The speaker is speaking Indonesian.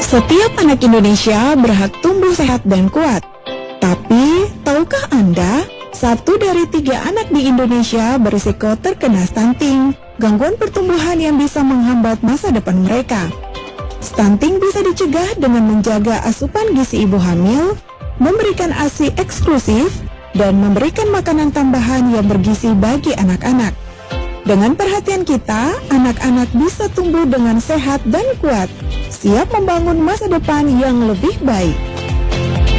Setiap anak Indonesia berhak tumbuh sehat dan kuat. Tapi, tahukah Anda, 1 dari 3 anak di Indonesia berisiko terkena stunting, gangguan pertumbuhan yang bisa menghambat masa depan mereka. Stunting bisa dicegah dengan menjaga asupan gizi ibu hamil, memberikan ASI eksklusif, dan memberikan makanan tambahan yang bergizi bagi anak-anak. Dengan perhatian kita, anak-anak bisa tumbuh dengan sehat dan kuat, siap membangun masa depan yang lebih baik.